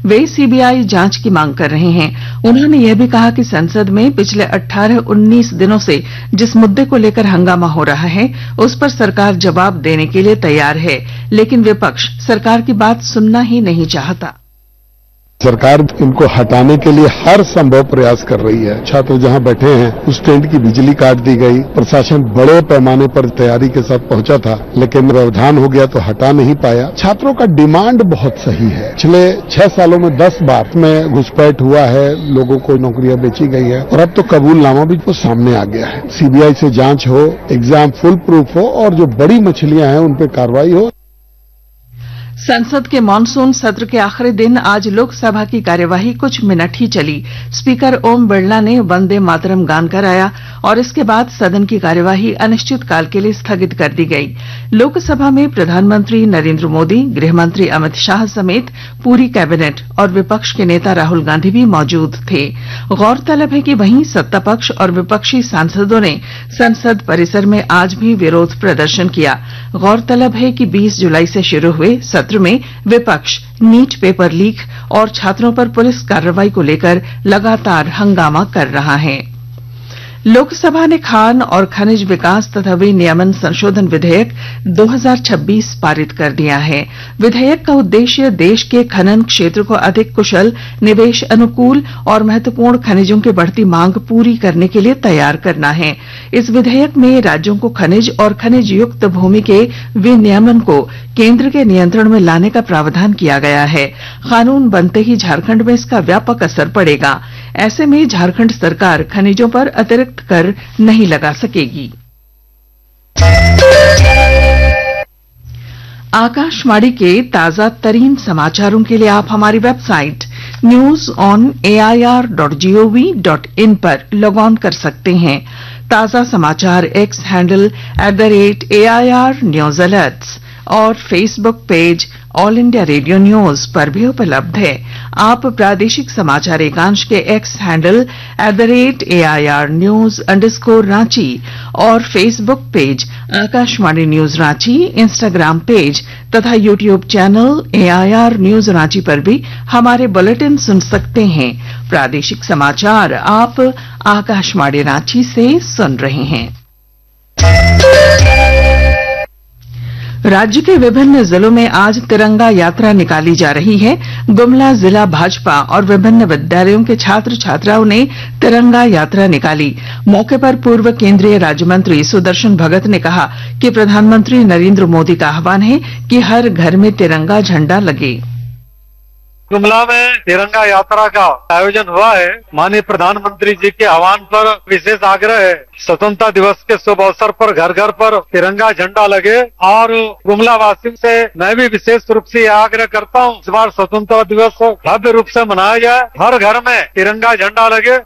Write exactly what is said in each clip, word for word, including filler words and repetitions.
वे CBI जांच की मांग कर रहे हैं। उन्होंने यह भी कहा कि संसद में पिछले अठारह उन्नीस दिनों से जिस मुद्दे को लेकर हंगामा हो रहा है उस पर सरकार जवाब देने के लिए तैयार है, लेकिन विपक्ष सरकार की बात सुनना ही नहीं चाहता। सरकार इनको हटाने के लिए हर संभव प्रयास कर रही है। छात्र जहां बैठे हैं उस टेंट की बिजली काट दी गई। प्रशासन बड़े पैमाने पर तैयारी के साथ पहुंचा था, लेकिन व्यवधान हो गया तो हटा नहीं पाया। छात्रों का डिमांड बहुत सही है। पिछले छह सालों में दस बार में घुसपैठ हुआ है, लोगों को नौकरियां बेची गई है और अब तो कबूलनामा भी तो सामने आ गया है। सीबीआई से जांच हो, एग्जाम फुल प्रूफ हो और जो बड़ी मछलियां हैं उन पर कार्रवाई हो। संसद के मानसून सत्र के आखिरी दिन आज लोकसभा की कार्यवाही कुछ मिनट ही चली। स्पीकर ओम बिरला ने वंदे मातरम गान कराया और इसके बाद सदन की कार्यवाही अनिश्चितकाल के लिए स्थगित कर दी गई। लोकसभा में प्रधानमंत्री नरेंद्र मोदी, गृहमंत्री अमित शाह समेत पूरी कैबिनेट और विपक्ष के नेता राहुल गांधी भी मौजूद थे। गौरतलब है कि वहीं सत्तापक्ष और विपक्षी सांसदों ने संसद परिसर में आज भी विरोध प्रदर्शन किया। गौरतलब है कि बीस जुलाई से शुरू हुए सत्र में विपक्ष नीट पेपर लीक और छात्रों पर पुलिस कार्रवाई को लेकर लगातार हंगामा कर रहा है। लोकसभा ने खान और खनिज विकास तथा विनियमन संशोधन विधेयक दो हज़ार छब्बीस पारित कर दिया है। विधेयक का उद्देश्य देश के खनन क्षेत्र को अधिक कुशल, निवेश अनुकूल और महत्वपूर्ण खनिजों की बढ़ती मांग पूरी करने के लिए तैयार करना है। इस विधेयक में राज्यों को खनिज और खनिज युक्त भूमि के विनियमन को केंद्र के नियंत्रण में लाने का प्रावधान किया गया है। कानून बनते ही झारखंड में इसका व्यापक असर पड़ेगा। ऐसे में झारखंड सरकार खनिजों पर अतिरिक्त कर नहीं लगा सकेगी। आकाशवाणी के ताजा तरीन समाचारों के लिए आप हमारी website news on A I R dot G O V dot in पर लॉग ऑन कर सकते हैं। ताजा समाचार x handle at the rate A I R news alerts और Facebook page all India radio news पर भी उपलब्ध है। आप प्रादेशिक समाचार एकांश के x handle at the rate A I R news underscore Ranchi और Facebook page Akashvani news Ranchi, Instagram page तथा YouTube channel A I R news Ranchi पर भी हमारे बुलेटिन सुन सकते हैं। प्रादेशिक समाचार आप आकाशवाणी रांची से सुन रहे हैं। राज्य के विभिन्न जिलों में आज तिरंगा यात्रा निकाली जा रही है। गुमला जिला भाजपा और विभिन्न विद्यालयों के छात्र छात्राओं ने तिरंगा यात्रा निकाली। मौके पर पूर्व केंद्रीय राज्य मंत्री सुदर्शन भगत ने कहा कि प्रधानमंत्री नरेंद्र मोदी का आह्वान है कि हर घर में तिरंगा झंडा लगे। गुमला में तिरंगा यात्रा का आयोजन हुआ है। माननीय प्रधानमंत्री जी के आह्वान पर विशेष आग्रह है स्वतंत्रता दिवस के शुभ अवसर पर घर घर पर तिरंगा झंडा लगे और गुमला वासियों से मैं भी विशेष रूप से आग्रह करता हूँ इस बार स्वतंत्रता दिवस भव्य रूप से मनाया जाए, हर घर में तिरंगा झंडा लगे।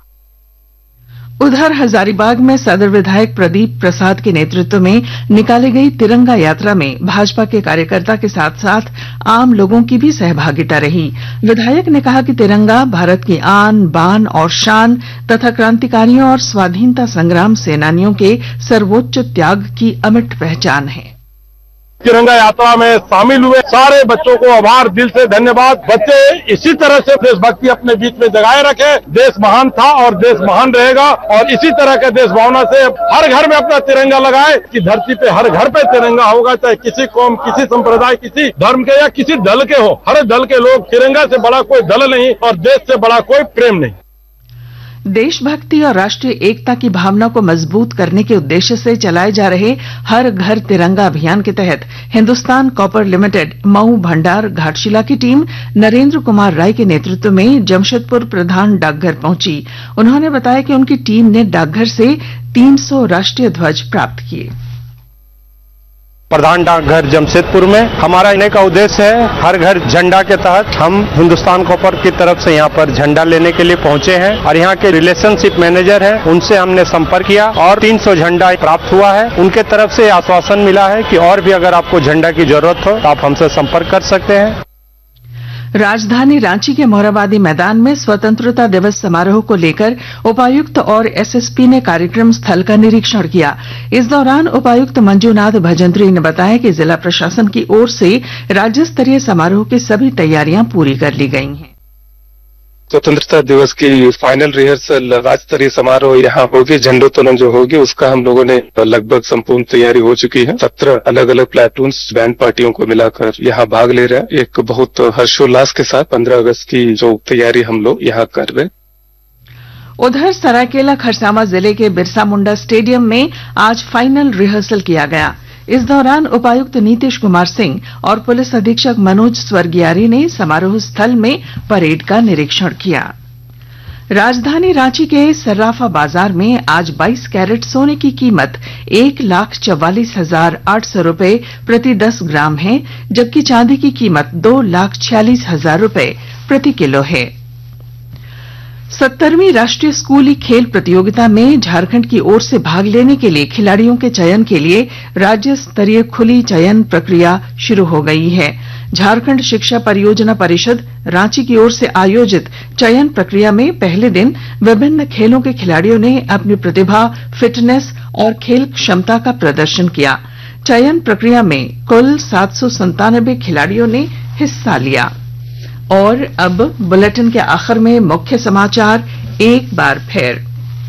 उधर हजारीबाग में सदर विधायक प्रदीप प्रसाद के नेतृत्व में निकाली गई तिरंगा यात्रा में भाजपा के कार्यकर्ता के साथ साथ आम लोगों की भी सहभागिता रही। विधायक ने कहा कि तिरंगा भारत की आन बान और शान तथा क्रांतिकारियों और स्वाधीनता संग्राम सेनानियों के सर्वोच्च त्याग की अमिट पहचान है। तिरंगा यात्रा में शामिल हुए सारे बच्चों को आभार, दिल से धन्यवाद। बच्चे इसी तरह से देशभक्ति अपने बीच में जगाए रखे। देश महान था और देश महान रहेगा और इसी तरह के देश भावना से हर घर में अपना तिरंगा लगाए कि धरती पे हर घर पे तिरंगा होगा, चाहे किसी कौम, किसी संप्रदाय, किसी धर्म के या किसी दल के हो। हर दल के लोग, तिरंगा से बड़ा कोई दल नहीं और देश से बड़ा कोई प्रेम नहीं। देशभक्ति और राष्ट्रीय एकता की भावना को मजबूत करने के उद्देश्य से चलाए जा रहे हर घर तिरंगा अभियान के तहत हिंदुस्तान कॉपर लिमिटेड मऊ भंडार घाटशिला की टीम नरेंद्र कुमार राय के नेतृत्व में जमशेदपुर प्रधान डाकघर पहुंची। उन्होंने बताया कि उनकी टीम ने डाकघर से तीन सौ राष्ट्रीय ध्वज प्राप्त किए। प्रधान डाकघर जमशेदपुर में हमारा इन्हें का उद्देश्य है, हर घर झंडा के तहत हम हिंदुस्तान कॉपर की तरफ से यहाँ पर झंडा लेने के लिए पहुंचे हैं और यहाँ के रिलेशनशिप मैनेजर हैं, उनसे हमने संपर्क किया और तीन सौ झंडा प्राप्त हुआ है। उनके तरफ से आश्वासन मिला है कि और भी अगर आपको झंडा की जरूरत हो तो आप हमसे संपर्क कर सकते हैं। राजधानी रांची के मोरहाबादी मैदान में स्वतंत्रता दिवस समारोह को लेकर उपायुक्त और एस एस पी ने कार्यक्रम स्थल का निरीक्षण किया। इस दौरान उपायुक्त मंजूनाथ भजंत्री ने बताया कि जिला प्रशासन की ओर से राज्य स्तरीय समारोह की सभी तैयारियां पूरी कर ली गई हैं। स्वतंत्रता दिवस की फाइनल रिहर्सल राज्य स्तरीय समारोह यहाँ होगी। झंडोत्तोलन जो होगी उसका हम लोगों ने लगभग संपूर्ण तैयारी हो चुकी है। सत्रह अलग अलग प्लेटून बैंड पार्टियों को मिलाकर यहाँ भाग ले रहे हैं। एक बहुत हर्षोल्लास के साथ पंद्रह अगस्त की जो तैयारी हम लोग यहाँ कर रहे हैं। उधर सरायकेला खरसावां जिले के बिरसा मुंडा स्टेडियम में आज फाइनल रिहर्सल किया गया। इस दौरान उपायुक्त नीतीश कुमार सिंह और पुलिस अधीक्षक मनोज स्वर्गियारी ने समारोह स्थल में परेड का निरीक्षण किया। राजधानी रांची के सर्राफा बाजार में आज बाईस कैरेट सोने की कीमत एक लाख चौवालीस हजार आठ सौ रूपये प्रति दस ग्राम है, जबकि चांदी की कीमत दो लाख छियालीस हजार रूपये प्रति किलो है। सत्तरवीं राष्ट्रीय स्कूली खेल प्रतियोगिता में झारखंड की ओर से भाग लेने के लिए खिलाड़ियों के चयन के लिए राज्य स्तरीय खुली चयन प्रक्रिया शुरू हो गई है। झारखंड शिक्षा परियोजना परिषद रांची की ओर से आयोजित चयन प्रक्रिया में पहले दिन विभिन्न खेलों के खिलाड़ियों ने अपनी प्रतिभा, फिटनेस और खेल क्षमता का प्रदर्शन किया। चयन प्रक्रिया में कुल सात सौ संतानबे खिलाड़ियों ने हिस्सा लिया। और अब बुलेटिन के आखिर में मुख्य समाचार एक बार फिर।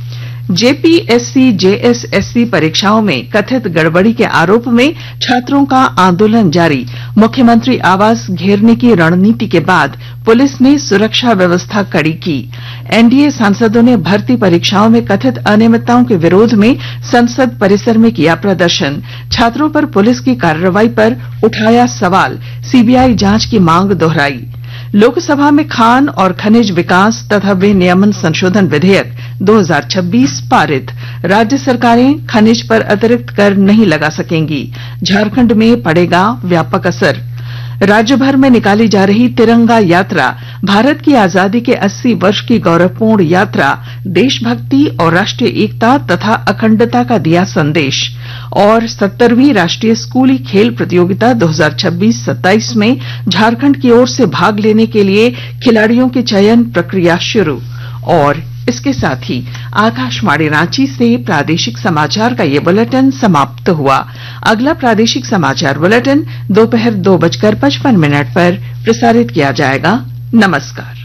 जेपीएससी जेएसएससी परीक्षाओं में कथित गड़बड़ी के आरोप में छात्रों का आंदोलन जारी। मुख्यमंत्री आवास घेरने की रणनीति के बाद पुलिस ने सुरक्षा व्यवस्था कड़ी की। एनडीए सांसदों ने भर्ती परीक्षाओं में कथित अनियमितताओं के विरोध में संसद परिसर में किया प्रदर्शन। छात्रों पर पुलिस की कार्रवाई पर उठाया सवाल, सीबीआई जांच की मांग दोहराई। लोकसभा में खान और खनिज विकास तथा विनियमन संशोधन विधेयक दो हज़ार छब्बीस पारित। राज्य सरकारें खनिज पर अतिरिक्त कर नहीं लगा सकेंगी। झारखंड में पड़ेगा व्यापक असर। राज्य भर में निकाली जा रही तिरंगा यात्रा भारत की आजादी के अस्सी वर्ष की गौरवपूर्ण यात्रा देशभक्ति और राष्ट्रीय एकता तथा अखंडता का दिया संदेश। और सत्तरवीं राष्ट्रीय स्कूली खेल प्रतियोगिता दो हज़ार छब्बीस सत्ताईस में झारखंड की ओर से भाग लेने के लिए खिलाड़ियों की चयन प्रक्रिया शुरू। और इसके साथ ही आकाशवाणी रांची से प्रादेशिक समाचार का ये बुलेटिन समाप्त हुआ। अगला प्रादेशिक समाचार बुलेटिन दोपहर दो बजकर पचपन मिनट पर प्रसारित किया जाएगा। नमस्कार।